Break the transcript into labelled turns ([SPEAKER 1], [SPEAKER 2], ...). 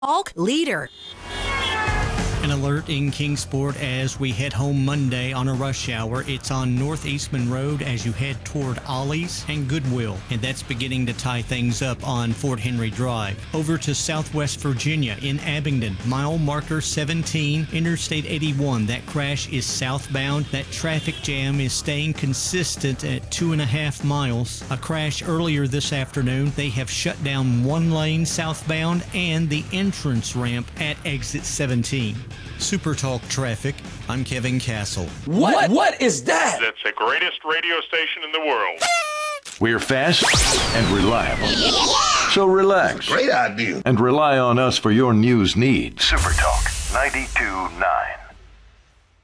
[SPEAKER 1] Talk leader.
[SPEAKER 2] An alert in Kingsport as we head home Monday on a rush hour. It's on North Eastman Road as you head toward Ollie's and Goodwill, and that's beginning to tie things up on Fort Henry Drive. Over to Southwest Virginia in Abingdon, mile marker 17, Interstate 81. That crash is southbound. That traffic jam is staying consistent at 2.5 miles. A crash earlier this afternoon. They have shut down one lane southbound and the entrance ramp at exit 17. Super Talk Traffic. I'm Kevin Castle.
[SPEAKER 3] What is that?
[SPEAKER 4] That's the greatest radio station in the world.
[SPEAKER 5] We're fast and reliable. So relax.
[SPEAKER 3] Great idea.
[SPEAKER 5] And rely on us for your news needs. Super Talk 92.9.